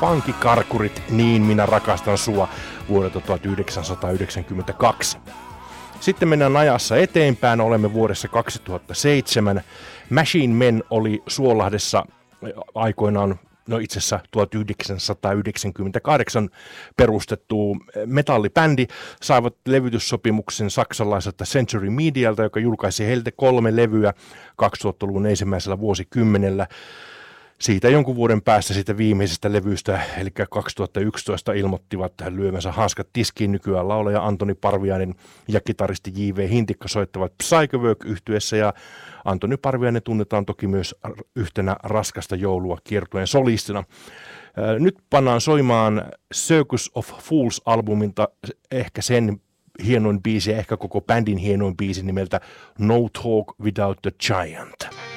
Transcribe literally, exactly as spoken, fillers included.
Funky-karkurit, niin minä rakastan sua vuodelta tuhatyhdeksänsataayhdeksänkymmentäkaksi. Sitten mennään ajassa eteenpäin, olemme vuodessa kaksituhattaseitsemän. Machine Men oli Suolahdessa aikoinaan, no itse asiassa tuhatyhdeksänsataayhdeksänkymmentäkahdeksan perustettu metallibändi, saivat levytyssopimuksen saksalaiselta Century Medialta, joka julkaisi heiltä kolme levyä kaksituhattaluvun ensimmäisellä vuosikymmenellä. Siitä jonkun vuoden päästä siitä viimeisestä levystä, eli kaksituhattayksitoista ilmoittivat lyömänsä hanskat tiskiin. Nykyään laulaja Antoni Parviainen ja kitaristi J V Hintikka soittavat Psychowork-yhtyessä, ja Antoni Parviainen tunnetaan toki myös yhtenä Raskasta joulua -kiertueen solistina. Nyt pannaan soimaan Circus of Fools-albumilta ehkä sen hienoin biisi ja ehkä koko bändin hienoin biisi nimeltä No Talk Without the Giant.